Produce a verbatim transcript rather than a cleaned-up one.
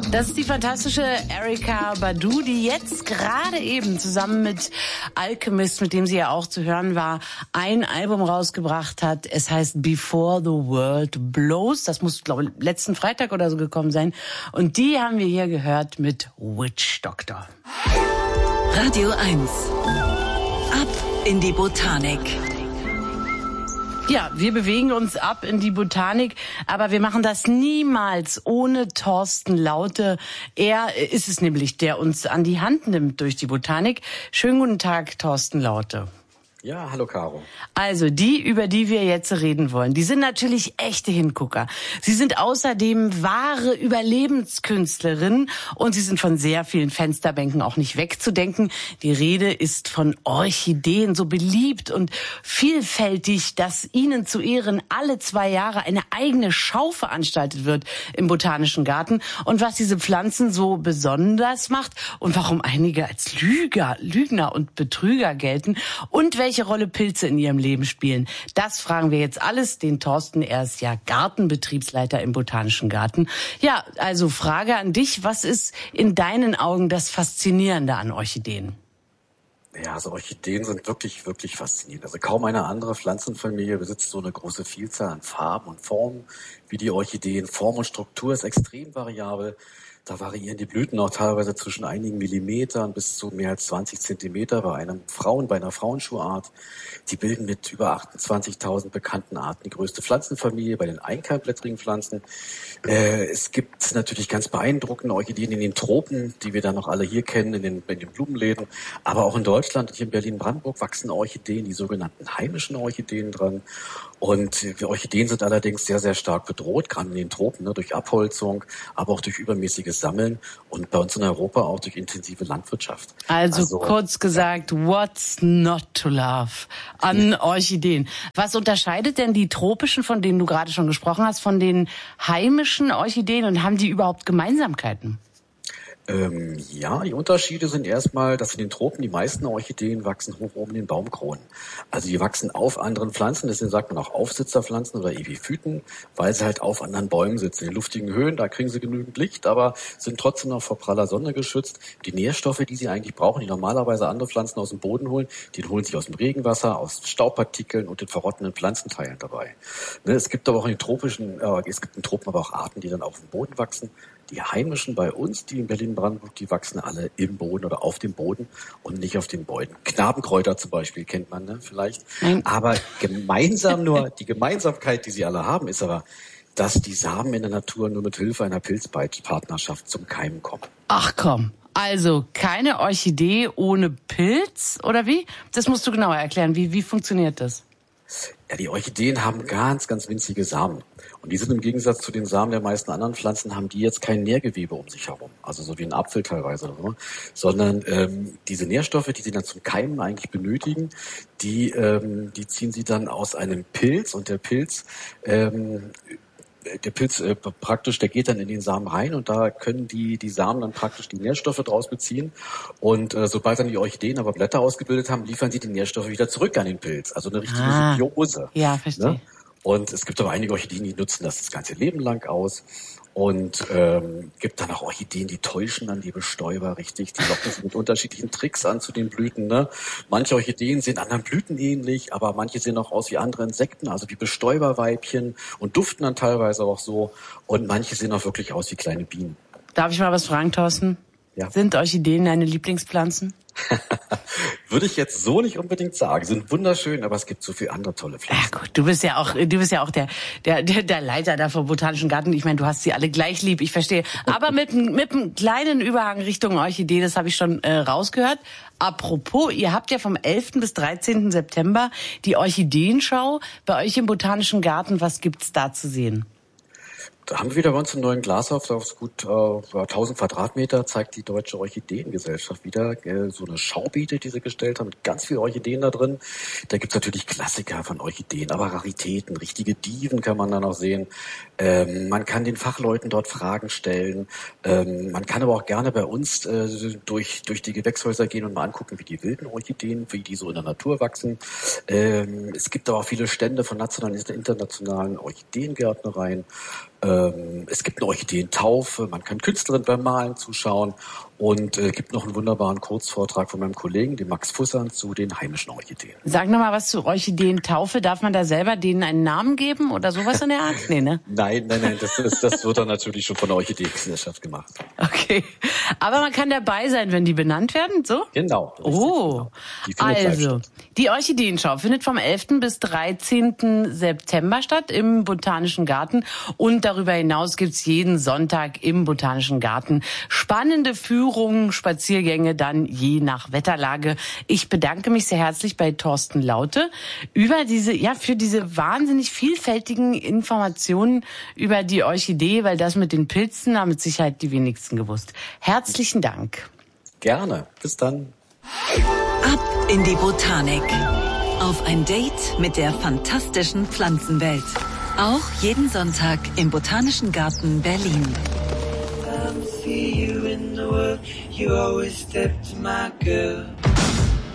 Das ist die fantastische Erykah Badu, die jetzt gerade eben zusammen mit Alchemist, mit dem sie ja auch zu hören war, ein Album rausgebracht hat. Es heißt Before the World Blows. Das muss, glaube ich, letzten Freitag oder so gekommen sein. Und die haben wir hier gehört mit Witch Doctor. Radio eins. Ab in die Botanik. Ja, wir bewegen uns ab in die Botanik, aber wir machen das niemals ohne Thorsten Laute. Er ist es nämlich, der uns an die Hand nimmt durch die Botanik. Schönen guten Tag, Thorsten Laute. Ja, hallo Caro. Also die, über die wir jetzt reden wollen, die sind natürlich echte Hingucker. Sie sind außerdem wahre Überlebenskünstlerinnen und sie sind von sehr vielen Fensterbänken auch nicht wegzudenken. Die Rede ist von Orchideen, so beliebt und vielfältig, dass ihnen zu Ehren alle zwei Jahre eine eigene Schau veranstaltet wird im Botanischen Garten. Und was diese Pflanzen so besonders macht und warum einige als Lüger, Lügner und Betrüger gelten und welche Rolle Pilze in ihrem Leben spielen. Das fragen wir jetzt alles den Thorsten. Er ist ja Gartenbetriebsleiter im Botanischen Garten. Ja, also Frage an dich. Was ist in deinen Augen das Faszinierende an Orchideen? Ja, also Orchideen sind wirklich, wirklich faszinierend. Also kaum eine andere Pflanzenfamilie besitzt so eine große Vielzahl an Farben und Formen wie die Orchideen. Form und Struktur ist extrem variabel. Da variieren die Blüten auch teilweise zwischen einigen Millimetern bis zu mehr als zwanzig Zentimeter bei einem Frauen, bei einer Frauenschuhart. Die bilden mit über achtundzwanzigtausend bekannten Arten die größte Pflanzenfamilie bei den einkeimblättrigen Pflanzen. Äh, es gibt natürlich ganz beeindruckende Orchideen in den Tropen, die wir dann noch alle hier kennen, in den, in den Blumenläden. Aber auch in Deutschland, hier in Berlin-Brandenburg, wachsen Orchideen, die sogenannten heimischen Orchideen dran. Und die Orchideen sind allerdings sehr, sehr stark bedroht, gerade in den Tropen, ne, durch Abholzung, aber auch durch übermäßiges Sammeln und bei uns in Europa auch durch intensive Landwirtschaft. Also, also kurz gesagt, what's not to love an Orchideen? Was unterscheidet denn die tropischen, von denen du gerade schon gesprochen hast, von den heimischen Orchideen und haben die überhaupt Gemeinsamkeiten? Ähm, ja, die Unterschiede sind erstmal, dass in den Tropen die meisten Orchideen wachsen hoch oben in den Baumkronen. Also die wachsen auf anderen Pflanzen, deswegen sagt man auch Aufsitzerpflanzen oder Epiphyten, weil sie halt auf anderen Bäumen sitzen. In luftigen Höhen, da kriegen sie genügend Licht, aber sind trotzdem noch vor praller Sonne geschützt. Die Nährstoffe, die sie eigentlich brauchen, die normalerweise andere Pflanzen aus dem Boden holen, die holen sich aus dem Regenwasser, aus Staubpartikeln und den verrottenden Pflanzenteilen dabei. Ne, es gibt aber auch in den tropischen, äh, es gibt in Tropen aber auch Arten, die dann auf dem Boden wachsen. Die heimischen bei uns, die in Berlin-Brandenburg, die wachsen alle im Boden oder auf dem Boden und nicht auf den Bäuden. Knabenkräuter zum Beispiel kennt man, ne, vielleicht. Nein. Aber gemeinsam nur, die Gemeinsamkeit, die sie alle haben, ist aber, dass die Samen in der Natur nur mit Hilfe einer Pilzpartnerschaft zum Keimen kommen. Ach komm, also keine Orchidee ohne Pilz, oder wie? Das musst du genauer erklären. Wie, wie funktioniert das? Ja, die Orchideen haben ganz, ganz winzige Samen. Und die sind im Gegensatz zu den Samen der meisten anderen Pflanzen, haben die jetzt kein Nährgewebe um sich herum. Also so wie ein Apfel teilweise. Ne? Sondern ähm, diese Nährstoffe, die sie dann zum Keimen eigentlich benötigen, die, ähm, die ziehen sie dann aus einem Pilz. Und der Pilz... Ähm, Der Pilz äh, praktisch, der geht dann in den Samen rein und da können die die Samen dann praktisch die Nährstoffe draus beziehen und äh, sobald dann die Orchideen aber Blätter ausgebildet haben, liefern sie die Nährstoffe wieder zurück an den Pilz. Also eine richtige ah, Symbiose. Ja, verstehe. Ne? Und es gibt aber einige Orchideen, die nutzen das das ganze Leben lang aus. Und ähm, gibt dann auch Orchideen, die täuschen dann die Bestäuber richtig. Die locken sie mit unterschiedlichen Tricks an zu den Blüten. Ne? Manche Orchideen sehen anderen Blüten ähnlich, aber manche sehen auch aus wie andere Insekten, also wie Bestäuberweibchen und duften dann teilweise auch so. Und manche sehen auch wirklich aus wie kleine Bienen. Darf ich mal was fragen, Thorsten? Ja. Sind Orchideen deine Lieblingspflanzen? Würde ich jetzt so nicht unbedingt sagen. Sind wunderschön, aber es gibt so viele andere tolle Pflanzen. Ja gut, du bist ja auch, du bist ja auch der, der, der, der Leiter da vom Botanischen Garten. Ich meine, du hast sie alle gleich lieb, ich verstehe. Aber mit, mit einem kleinen Überhang Richtung Orchidee, das habe ich schon äh, rausgehört. Apropos, ihr habt ja vom elften bis dreizehnten September die Orchideenschau bei euch im Botanischen Garten. Was gibt's da zu sehen? Da haben wir wieder bei uns einen neuen Glashaus auf gut äh, tausend Quadratmeter, zeigt die Deutsche Orchideengesellschaft wieder. Äh, so eine Schaubiete, die sie gestellt haben, mit ganz vielen Orchideen da drin. Da gibt's natürlich Klassiker von Orchideen, aber Raritäten, richtige Diven kann man da noch sehen. Ähm, man kann den Fachleuten dort Fragen stellen. Ähm, man kann aber auch gerne bei uns äh, durch durch die Gewächshäuser gehen und mal angucken, wie die wilden Orchideen, wie die so in der Natur wachsen. Ähm, es gibt aber auch viele Stände von nationalen und internationalen Orchideengärtnereien. Ähm, es gibt eine Orchideentaufe, man kann Künstlerinnen beim Malen zuschauen und äh, gibt noch einen wunderbaren Kurzvortrag von meinem Kollegen, dem Max Fussern, zu den heimischen Orchideen. Sag noch mal was zu Orchideentaufe. Darf man da selber denen einen Namen geben oder sowas in der Art? Nee, ne? Nein, nein, nein, das, ist, das wird dann natürlich schon von der Orchideengesellschaft gemacht. Okay. Aber man kann dabei sein, wenn die benannt werden, so? Genau. Richtig, oh, genau. Die findet live also, statt. Die Orchideenschau findet vom elften bis dreizehnten September statt im Botanischen Garten. Und darüber hinaus gibt's jeden Sonntag im Botanischen Garten spannende Führungen, Spaziergänge dann je nach Wetterlage. Ich bedanke mich sehr herzlich bei Thorsten Laute über diese, ja, für diese wahnsinnig vielfältigen Informationen über die Orchidee, weil das mit den Pilzen haben mit Sicherheit die wenigsten gewusst. Herzlichen Dank. Gerne. Bis dann. Ab in die Botanik. Auf ein Date mit der fantastischen Pflanzenwelt. Auch jeden Sonntag im Botanischen Garten Berlin. See you in the world, you always step to my girl.